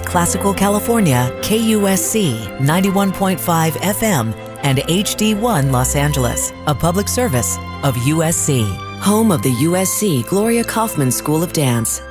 Classical California, KUSC 91.5 FM, and HD1 Los Angeles, a public service of USC. Home of the USC Gloria Kaufman School of Dance.